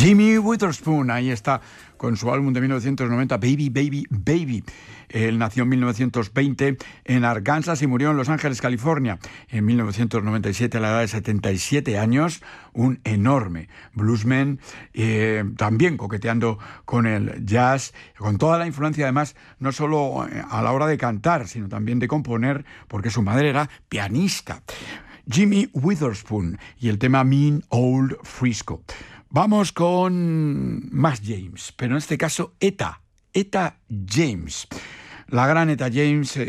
Jimmy Witherspoon, ahí está, con su álbum de 1990, Baby, Baby, Baby. Él nació en 1920 en Arkansas y murió en Los Ángeles, California. En 1997, a la edad de 77 años, un enorme bluesman, también coqueteando con el jazz, con toda la influencia además, no solo a la hora de cantar, sino también de componer, porque su madre era pianista. Jimmy Witherspoon y el tema Mean Old Frisco. Vamos con más James, pero en este caso Etta James. La gran Etta James